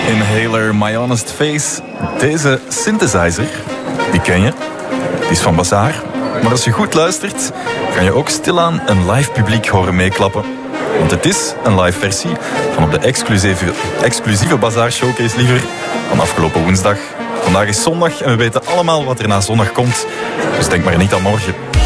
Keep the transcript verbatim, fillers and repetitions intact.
Inhaler My Honest Face. Deze synthesizer, die ken je. Die is van Bazaar. Maar als je goed luistert, kan je ook stilaan een live publiek horen meeklappen. Want het is een live versie van op de exclusieve, exclusieve Bazaar Showcase liever van afgelopen woensdag. Vandaag is zondag en we weten allemaal wat er na zondag komt. Dus denk maar niet aan morgen.